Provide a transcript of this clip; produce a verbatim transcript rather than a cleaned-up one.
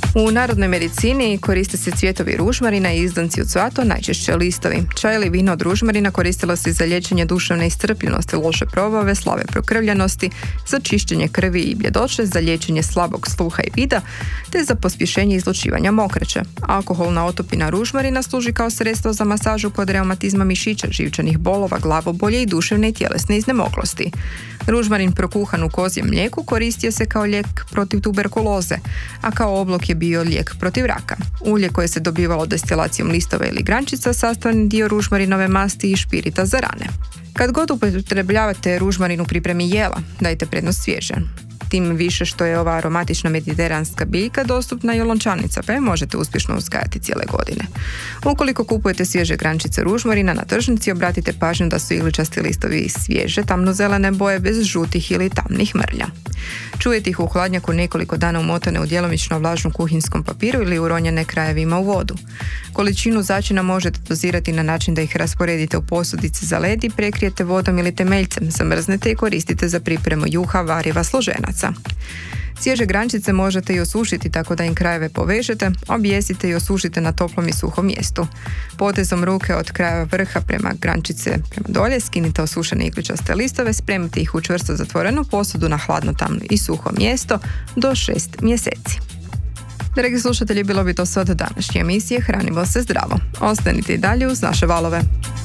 U narodnoj medicini koriste se cvjetovi ružmarina i izdanci od cvata, najčešće listovi. Čaj ili vino od ružmarina koristilo se za liječenje duševne iscrpljenosti, loše probave, slabe prokrvljenosti, za čišćenje krvi i bljedoće, za liječenje slabog sluha i vida, te za pospješenje izlučivanja mokraće. Alkoholna otopina ružmarina služi kao sredstvo za masažu kod reumatizma mišića, živčanih bolova, glavobolje i duševne i tjelesne iznemoglosti. Ružmarin prokuhan u kozjem mlijeku koristio se kao lijek protiv tuberkuloze, a kao oblog je bio lijek protiv raka. Ulje koje se dobivalo destilacijom listova ili grančica sastavni dio ružmarinove masti i špirita za rane. Kad god upotrebljavate ružmarin u pripremi jela, dajte prednost svježe. Tim više što je ova aromatična mediteranska biljka dostupna i u lončanica, pa je možete uspješno uzgajati cijele godine. Ukoliko kupujete svježe grančice ružmarina na tržnici, obratite pažnju da su igličasti listovi svježe, tamnozelene boje bez žutih ili tamnih mrlja. Čujete ih u hladnjaku nekoliko dana umotane u djelomično vlažnom kuhinskom papiru ili uronjene krajevima u vodu. Količinu začina možete dozirati na način da ih rasporedite u posudice za led i prekrijete vodom ili temeljcem, zamrznete i koristite za pripremu juha, variva, složenaca. Svježe grančice možete i osušiti tako da im krajeve povežete, objesite i osušite na toplom i suhom mjestu. Potezom ruke od kraja vrha prema grančice prema dolje skinite osušene igličaste listove, spremite ih u čvrsto zatvorenu posudu na hladno, tamno i suho mjesto do šest mjeseci. Dragi slušatelji, bilo bi to sve od današnje emisije Hranimo se zdravo. Ostanite i dalje uz naše valove.